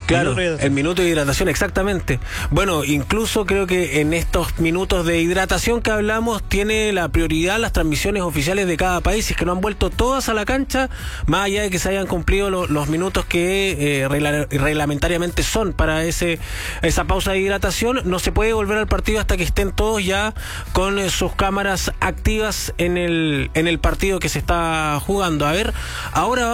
Claro, el minuto de hidratación, exactamente. Bueno, incluso creo que en estos minutos de hidratación que hablamos tiene la prioridad las transmisiones oficiales de cada país, y es que no han vuelto todas a la cancha, más allá de que se hayan cumplido los minutos que reglamentariamente son para esa pausa de hidratación. No se puede volver al partido hasta que estén todos ya con sus cámaras activas en el partido que se está jugando. A ver, ahora